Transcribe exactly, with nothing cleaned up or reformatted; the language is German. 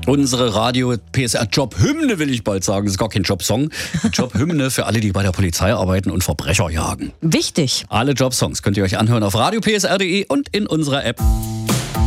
Unsere Radio-P S R-Jobhymne, will ich bald sagen. Das ist gar kein Jobsong. Jobhymne für alle, die bei der Polizei arbeiten und Verbrecher jagen. Wichtig. Alle Jobsongs könnt ihr euch anhören auf radio p s r punkt d e und in unserer App.